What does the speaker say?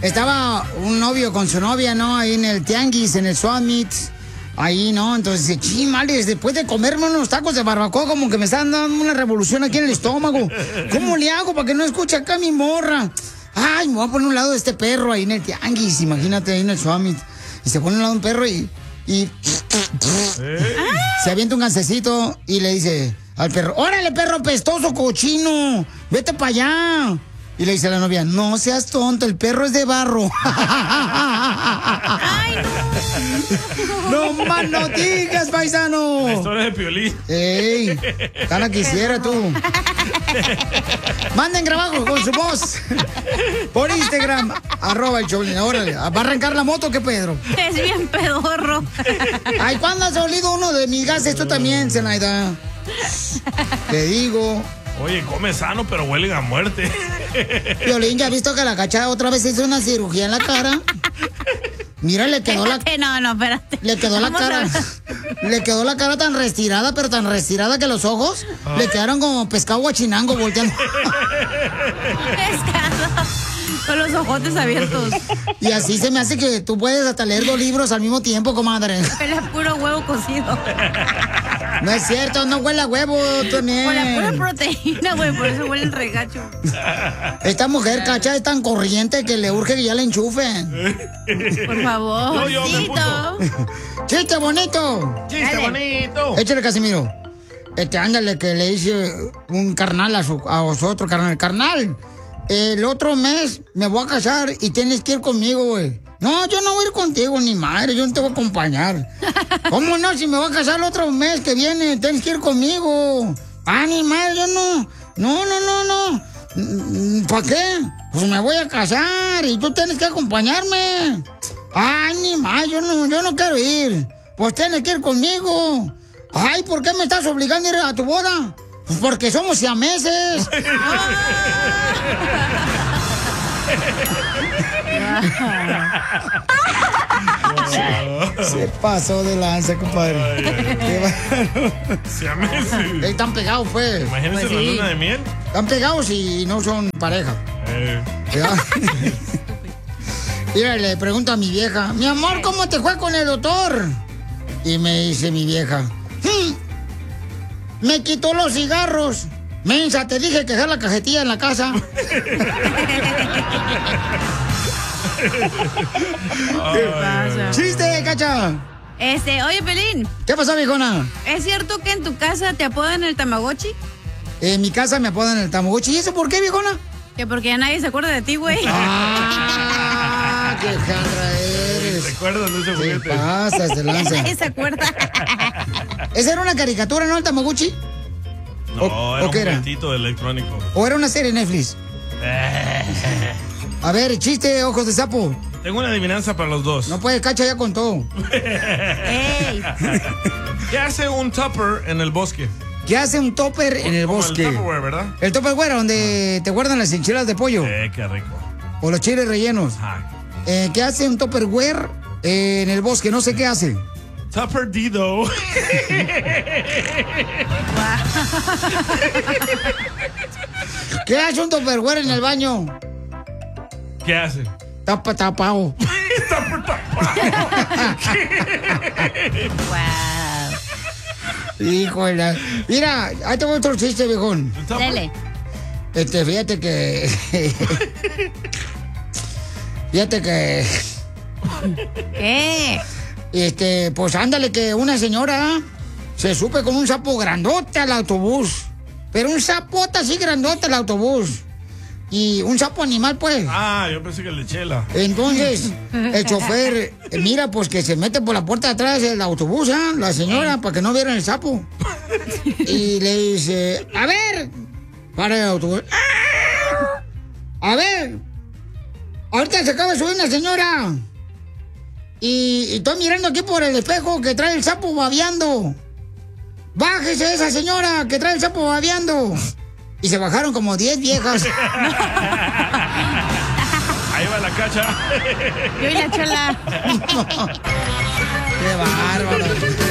estaba un novio con su novia, ¿no? Ahí en el tianguis, en el Summit. Ahí, ¿no? Entonces dice, chimales, después de comerme unos tacos de barbacoa, como que me están dando una revolución aquí en el estómago. ¿Cómo le hago para que no escuche acá mi morra? Ay, me voy a poner a un lado de este perro ahí en el tianguis, imagínate, ahí en el Summit. Y se pone a un lado de un perro y se avienta un gansecito y le dice al perro, órale, perro pestoso, cochino, vete para allá. Y le dice a la novia, no seas tonto, el perro es de barro. ¡Ay, no! ¡No más no digas, paisano! La historia de Piolín. ¡Ey! Cara quisiera tú. Manden grabado con su voz. Por Instagram, @ el Choplin. Órale, ¿va a arrancar la moto qué, Pedro? Es bien pedorro. Ay, ¿cuándo has olido uno de mis gases? Tú también, Zenaida. Te digo. Oye, come sano, pero huelen a muerte. Piolín, ¿ya has visto que la Cacha otra vez hizo una cirugía en la cara? Mira, le quedó la... No, espérate. Le quedó la cara... Le quedó la cara tan retirada, pero tan retirada que los ojos le quedaron como pescado guachinango volteando. Pescado. Con los ojotes abiertos. Y así se me hace que tú puedes hasta leer 2 libros al mismo tiempo, comadre. Huele a puro huevo cocido. No es cierto, no huele a huevo, también. Huele a pura proteína, güey, por eso huele el regacho. Esta mujer, Cacha, es tan corriente que le urge que ya la enchufen. Por favor. ¡Chiste bonito! ¡Chiste bonito! Échale, Casimiro. Ándale, que le hice un carnal a su otro carnal. Carnal, el otro mes me voy a casar y tienes que ir conmigo, güey. No, yo no voy a ir contigo, ni madre, yo no te voy a acompañar. ¿Cómo no? Si me voy a casar el otro mes que viene, tienes que ir conmigo. Ah, ni madre, yo no. No. ¿Para qué? Pues me voy a casar y tú tienes que acompañarme. Ay, ni madre, yo no quiero ir. Pues tienes que ir conmigo. Ay, ¿por qué me estás obligando a ir a tu boda? Pues porque somos siameses. Se pasó de lanza, compadre. Siameses. Están pegados, pues. Imagínense la luna de miel. Están pegados y no son pareja. Mira, le pregunto a mi vieja, mi amor, ¿cómo te fue con el doctor? Y me dice mi vieja, me quitó los cigarros. Mensa, te dije que dejar la cajetilla en la casa. ¿Qué pasa? ¡Chiste, Cacha! Oye, Pelín. ¿Qué pasó, viejona? ¿Es cierto que en tu casa te apodan el Tamagotchi? En mi casa me apodan el Tamagotchi. ¿Y eso por qué, viejona? Que porque ya nadie se acuerda de ti, güey. ¡Ah! ¡Qué jandra eres! ¿Te acuerdas de ese juguete? ¿Qué pasa? Se lanza. Nadie se acuerda. ¿Esa era una caricatura, no, el Tamagotchi? No, era un qué era? juguetito electrónico. ¿O era una serie de Netflix? A ver, chiste, ojos de sapo. Tengo una adivinanza para los dos. No puede, Cacha ya contó. ¡Ey! ¿Qué hace un tupper en el bosque? ¿Qué hace un topper en el bosque? El Tupperware, ¿verdad? El Tupperware, donde te guardan las enchiladas de pollo. Qué rico. O los chiles rellenos. ¿Qué hace un Tupperware en el bosque? No sé qué hace. Tupper Dido. ¿Qué hace un Tupperware en el baño? ¿Qué hace? Tapao. Híjole. Mira, ahí tengo otro chiste, viejón. Dale. Fíjate que... Fíjate que... ¿Qué? Pues ándale que una señora se sube con un sapo grandote al autobús. Pero un sapote así grandote al autobús. Y un sapo animal, pues. Ah, yo pensé que el de Chela. Entonces, el chofer, mira, pues que se mete por la puerta de atrás del autobús, ¿ah? La señora, para que no vieran el sapo. Y le dice, a ver, para el autobús. A ver, ahorita se acaba de subir una señora. Y estoy mirando aquí por el espejo que trae el sapo babeando. Bájese esa señora que trae el sapo babeando. Y se bajaron como 10 viejas. Ahí va la Cacha. Yo y la Chela. Qué bárbaro.